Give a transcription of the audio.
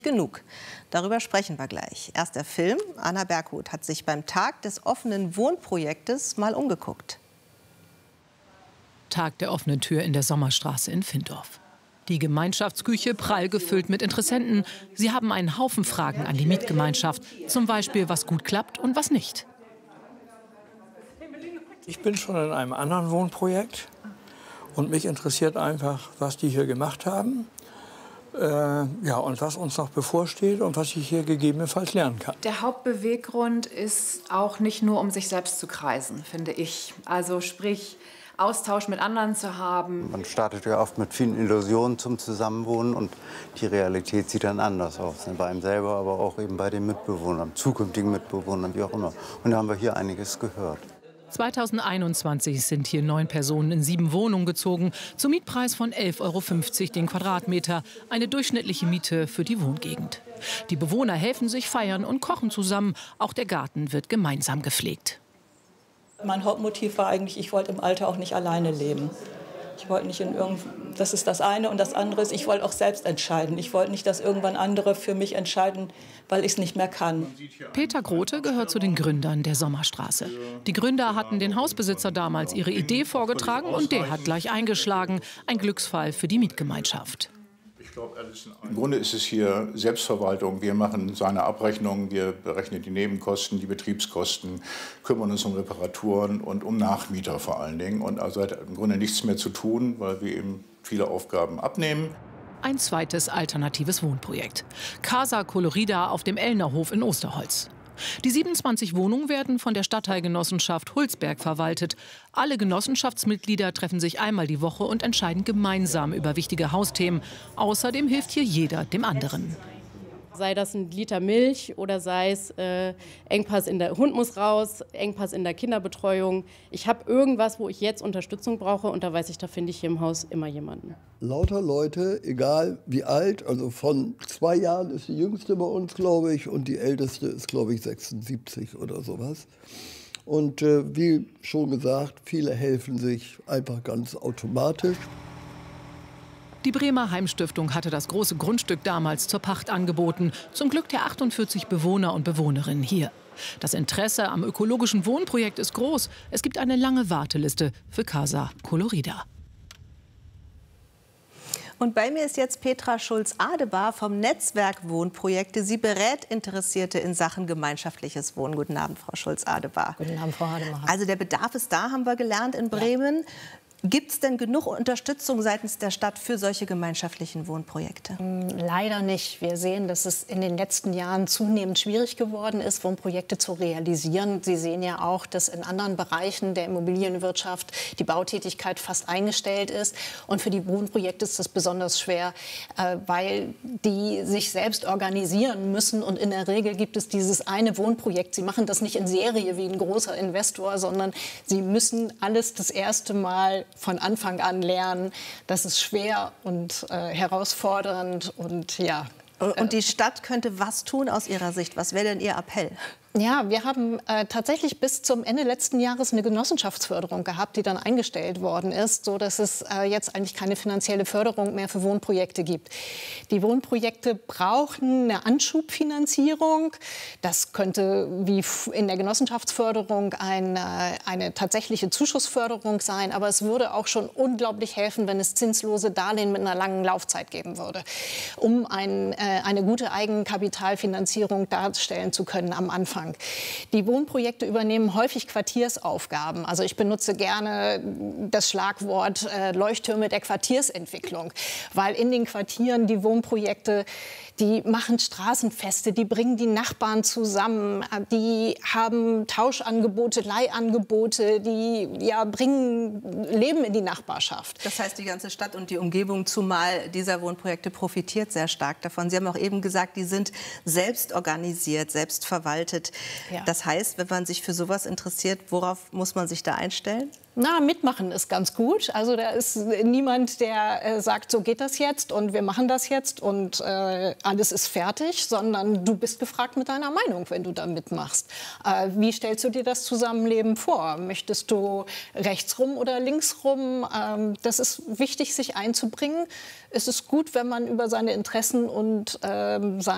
Genug. Darüber sprechen wir gleich. Erst der Film. Anna Berghut hat sich beim Tag des offenen Wohnprojektes mal umgeguckt. Tag der offenen Tür in der Sommerstraße in Findorf. Die Gemeinschaftsküche prall gefüllt mit Interessenten. Sie haben einen Haufen Fragen an die Mietgemeinschaft. Zum Beispiel, was gut klappt und was nicht. Ich bin schon in einem anderen Wohnprojekt und mich interessiert einfach, was die hier gemacht haben. Ja, und was uns noch bevorsteht und was ich hier gegebenenfalls lernen kann. Der Hauptbeweggrund ist auch nicht nur, um sich selbst zu kreisen, finde ich. Also sprich, Austausch mit anderen zu haben. Man startet ja oft mit vielen Illusionen zum Zusammenwohnen und die Realität sieht dann anders aus. Bei einem selber, aber auch eben bei den Mitbewohnern, zukünftigen Mitbewohnern, wie auch immer. Und da haben wir hier einiges gehört. 2021 sind hier 9 Personen in 7 Wohnungen gezogen, zum Mietpreis von 11,50 € den Quadratmeter, eine durchschnittliche Miete für die Wohngegend. Die Bewohner helfen sich, feiern und kochen zusammen, auch der Garten wird gemeinsam gepflegt. Mein Hauptmotiv war eigentlich, ich wollte im Alter auch nicht alleine leben. Ich wollte nicht das ist das eine und das andere ist, ich wollte auch selbst entscheiden. Ich wollte nicht, dass irgendwann andere für mich entscheiden, weil ich es nicht mehr kann. Peter Grote gehört zu den Gründern der Sommerstraße. Die Gründer hatten den Hausbesitzer damals ihre Idee vorgetragen und der hat gleich eingeschlagen. Ein Glücksfall für die Mietgemeinschaft. Im Grunde ist es hier Selbstverwaltung. Wir machen seine Abrechnung, wir berechnen die Nebenkosten, die Betriebskosten, kümmern uns um Reparaturen und um Nachmieter vor allen Dingen. Und also hat im Grunde nichts mehr zu tun, weil wir eben viele Aufgaben abnehmen. Ein zweites alternatives Wohnprojekt. Casa Colorida auf dem Ellnerhof in Osterholz. Die 27 Wohnungen werden von der Stadtteilgenossenschaft Hulsberg verwaltet. Alle Genossenschaftsmitglieder treffen sich einmal die Woche und entscheiden gemeinsam über wichtige Hausthemen. Außerdem hilft hier jeder dem anderen. Sei das ein Liter Milch oder sei es Engpass in der Hund muss raus, Engpass in der Kinderbetreuung. Ich habe irgendwas, wo ich jetzt Unterstützung brauche und da weiß ich, da finde ich hier im Haus immer jemanden. Lauter Leute, egal wie alt, also von 2 Jahren ist die jüngste bei uns, glaube ich, und die älteste ist, glaube ich, 76 oder sowas. Und wie schon gesagt, viele helfen sich einfach ganz automatisch. Die Bremer Heimstiftung hatte das große Grundstück damals zur Pacht angeboten. Zum Glück der 48 Bewohner und Bewohnerinnen hier. Das Interesse am ökologischen Wohnprojekt ist groß. Es gibt eine lange Warteliste für Casa Colorida. Und bei mir ist jetzt Petra Schulz-Adebar vom Netzwerk Wohnprojekte. Sie berät Interessierte in Sachen gemeinschaftliches Wohnen. Guten Abend, Frau Schulz-Adebar. Guten Abend, Frau Adebar. Also der Bedarf ist da, haben wir gelernt in Bremen. Ja. Gibt es denn genug Unterstützung seitens der Stadt für solche gemeinschaftlichen Wohnprojekte? Leider nicht. Wir sehen, dass es in den letzten Jahren zunehmend schwierig geworden ist, Wohnprojekte zu realisieren. Sie sehen ja auch, dass in anderen Bereichen der Immobilienwirtschaft die Bautätigkeit fast eingestellt ist. Und für die Wohnprojekte ist das besonders schwer, weil die sich selbst organisieren müssen. Und in der Regel gibt es dieses eine Wohnprojekt. Sie machen das nicht in Serie wie ein großer Investor, sondern sie müssen alles das erste Mal von Anfang an lernen. Das ist schwer und herausfordernd und ja. Und die Stadt könnte was tun aus Ihrer Sicht? Was wäre denn Ihr Appell? Ja, wir haben tatsächlich bis zum Ende letzten Jahres eine Genossenschaftsförderung gehabt, die dann eingestellt worden ist, so dass es jetzt eigentlich keine finanzielle Förderung mehr für Wohnprojekte gibt. Die Wohnprojekte brauchen eine Anschubfinanzierung. Das könnte wie in der Genossenschaftsförderung eine tatsächliche Zuschussförderung sein, aber es würde auch schon unglaublich helfen, wenn es zinslose Darlehen mit einer langen Laufzeit geben würde, um eine gute Eigenkapitalfinanzierung darstellen zu können am Anfang. Die Wohnprojekte übernehmen häufig Quartiersaufgaben. Also ich benutze gerne das Schlagwort Leuchttürme der Quartiersentwicklung, weil in den Quartieren die Wohnprojekte, die machen Straßenfeste, die bringen die Nachbarn zusammen, die haben Tauschangebote, Leihangebote, die bringen Leben in die Nachbarschaft. Das heißt, die ganze Stadt und die Umgebung zumal dieser Wohnprojekte profitiert sehr stark davon. Sie haben auch eben gesagt, die sind selbst organisiert, selbst verwaltet. Ja. Das heißt, wenn man sich für sowas interessiert, worauf muss man sich da einstellen? Na, mitmachen ist ganz gut. Also da ist niemand, der sagt, so geht das jetzt und wir machen das jetzt und alles ist fertig, sondern du bist gefragt mit deiner Meinung, wenn du da mitmachst. Wie stellst du dir das Zusammenleben vor? Möchtest du rechtsrum oder linksrum? Das ist wichtig, sich einzubringen. Es ist gut, wenn man über seine Interessen und sein